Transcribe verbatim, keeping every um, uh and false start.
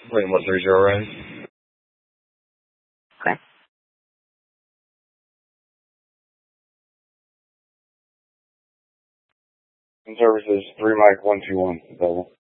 Wait, what, three zero right? Okay. In services, three Mike one two one, double.